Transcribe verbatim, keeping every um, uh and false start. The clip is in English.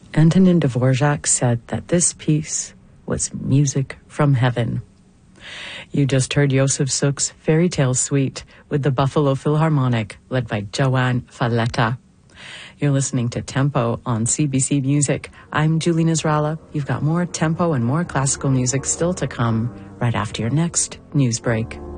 Antonin Dvorak said that this piece was music from heaven. You just heard Josef Suk's Fairy Tale Suite with the Buffalo Philharmonic, led by Joan Falletta. You're listening to Tempo on C B C Music. I'm Julie Nasrallah. You've got more tempo and more classical music still to come right after your next news break.